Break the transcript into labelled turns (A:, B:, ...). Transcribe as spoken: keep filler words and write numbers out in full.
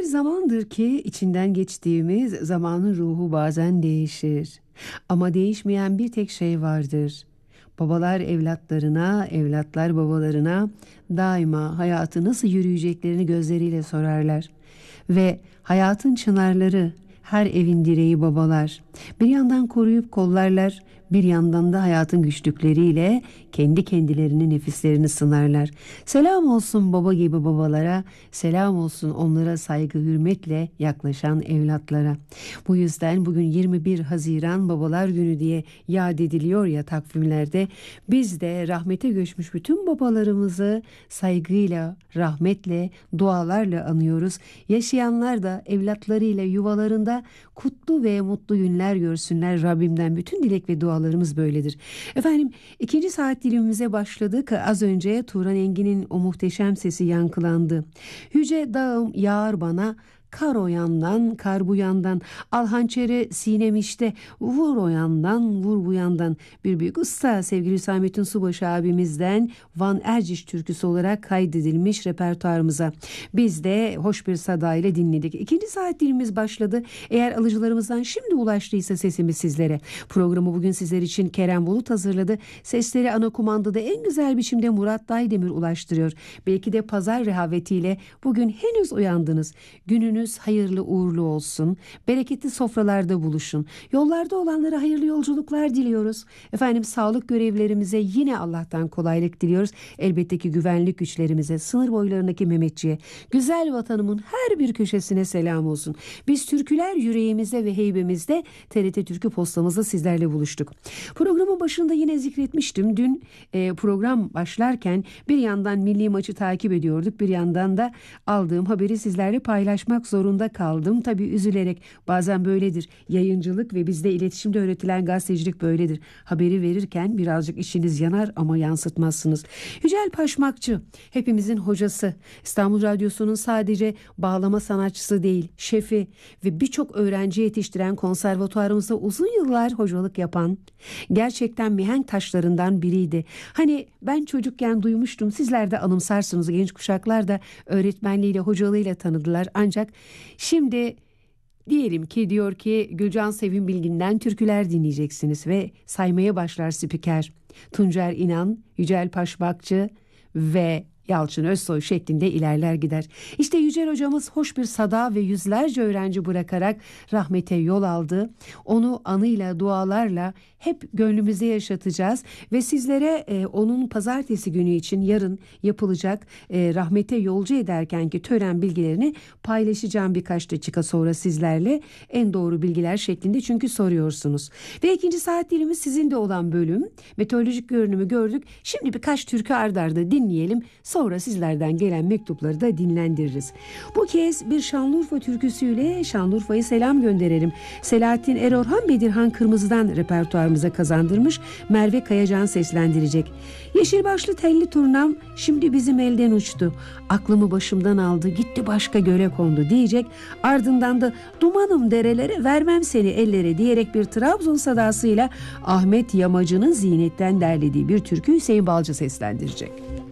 A: zamandır ki içinden geçtiğimiz zamanın ruhu bazen değişir. Ama değişmeyen bir tek şey vardır. Babalar evlatlarına, evlatlar babalarına daima hayatı nasıl yürüyeceklerini gözleriyle sorarlar. Ve hayatın çınarları, her evin direği babalar. Bir yandan koruyup kollarlar, bir yandan da hayatın güçlükleriyle kendi kendilerini, nefislerini sınarlar. Selam olsun baba gibi babalara, selam olsun onlara saygı hürmetle yaklaşan evlatlara. Bu yüzden bugün yirmi bir Haziran Babalar Günü diye yad ediliyor ya takvimlerde. Biz de rahmete göçmüş bütün babalarımızı saygıyla, rahmetle, dualarla anıyoruz. Yaşayanlar da evlatlarıyla yuvalarında kutlu ve mutlu günler görsünler. Rabbimden bütün dilek ve dualarımız böyledir. Efendim, ikinci saat dilimimize başladık. Az önce Turan Engin'in o muhteşem sesi yankılandı. Yüce dağım yağar bana, kar o yandan, kar bu yandan, al hançeri sinem işte, vur o yandan, vur bu yandan. Bir büyük usta sevgili Hüsamettin Subaşı abimizden Van Erciş türküsü olarak kaydedilmiş repertuarımıza. Biz de hoş bir sada ile dinledik. İkinci saat dilimiz başladı. Eğer alıcılarımızdan şimdi ulaştıysa sesimiz sizlere. Programı bugün sizler için Kerem Bulut hazırladı. Sesleri ana kumandada en güzel biçimde Murat Daydemir ulaştırıyor. Belki de pazar rehavetiyle bugün henüz uyandınız. Gününüz hayırlı uğurlu olsun. Bereketli sofralarda buluşun. Yollarda olanlara hayırlı yolculuklar diliyoruz. Efendim, sağlık görevlerimize yine Allah'tan kolaylık diliyoruz. Elbette ki güvenlik güçlerimize, sınır boylarındaki Mehmetçiğe, güzel vatanımın her bir köşesine selam olsun. Biz türküler yüreğimizde ve heybemizde T R T Türkü postamızda sizlerle buluştuk. Programın başında yine zikretmiştim. Dün e, program başlarken bir yandan milli maçı takip ediyorduk. Bir yandan da aldığım haberi sizlerle paylaşmak zorunda kaldım. Tabii üzülerek, bazen böyledir. Yayıncılık ve bizde iletişimde öğretilen gazetecilik böyledir. Haberi verirken birazcık içiniz yanar ama yansıtmazsınız. Yücel Paşmakçı, hepimizin hocası. İstanbul Radyosu'nun sadece bağlama sanatçısı değil, şefi ve birçok öğrenci yetiştiren, konservatuarımızda uzun yıllar hocalık yapan, gerçekten mihenk taşlarından biriydi. Hani ben çocukken duymuştum, sizler de anımsarsınız, genç kuşaklar da öğretmenliğiyle, hocalığıyla tanıdılar. Ancak şimdi diyelim ki diyor ki Gülcan Sevim Bilgin'den türküler dinleyeceksiniz ve saymaya başlar spiker. Tuncer İnan, Yücel Paşmakçı ve Yalçın Özsoy şeklinde ilerler gider. İşte Yücel hocamız hoş bir sada ve yüzlerce öğrenci bırakarak rahmete yol aldı. Onu anıyla, dualarla hep gönlümüzde yaşatacağız ve sizlere e, onun pazartesi günü için yarın yapılacak e, rahmete yolcu ederkenki tören bilgilerini paylaşacağım birkaç dakika sonra sizlerle, en doğru bilgiler şeklinde, çünkü soruyorsunuz. Ve ikinci saat dilimiz sizin de olan bölüm. Meteorolojik görünümü gördük. Şimdi birkaç türkü ard arda dinleyelim. Sonra sizlerden gelen mektupları da dinlendiririz. Bu kez bir Şanlıurfa türküsüyle Şanlıurfa'ya selam gönderelim. Selahattin Erorhan Bedirhan Kırmızı'dan repertuarımıza kazandırmış, Merve Kayacan seslendirecek. Yeşil başlı telli turnam şimdi bizim elden uçtu. Aklımı başımdan aldı, gitti başka göle kondu diyecek. Ardından da dumanım derelere, vermem seni ellere diyerek bir Trabzon sadasıyla Ahmet Yamacı'nın Zinet'ten derlediği bir türkü Hüseyin Balcı seslendirecek.